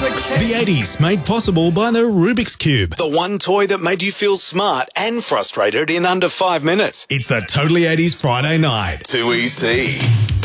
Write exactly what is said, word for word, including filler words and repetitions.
The eighties made possible by the Rubik's Cube. The one toy that made you feel smart and frustrated in under five minutes. It's the Totally eighties Friday night. two E C.